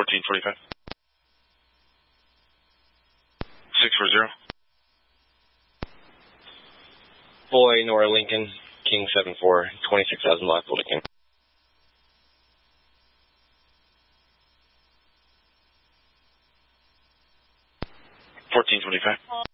1445. 640. Boy, Nora Lincoln, King 74, 26,000 block, Boulder King. 1425.